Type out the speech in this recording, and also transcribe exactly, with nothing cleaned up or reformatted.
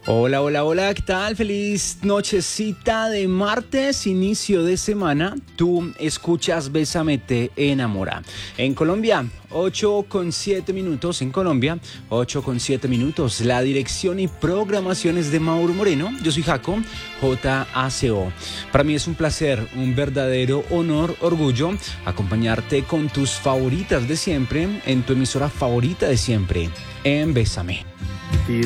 Hola, hola, hola, ¿qué tal? Feliz nochecita de martes, inicio de semana. Tú escuchas Bésame te enamora. En Colombia, ocho con siete minutos. En Colombia, ocho con siete minutos. La dirección y programación es de Mauro Moreno. Yo soy Jaco, J A C O. Para mí es un placer, un verdadero honor, orgullo, acompañarte con tus favoritas de siempre, en tu emisora favorita de siempre, en Bésame.